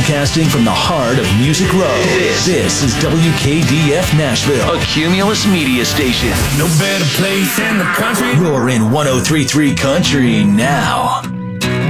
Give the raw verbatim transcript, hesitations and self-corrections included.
Broadcasting from the heart of Music Row. This, this is W K D F Nashville, a Cumulus media station. No better place in the country. You're in one oh three point three Country now.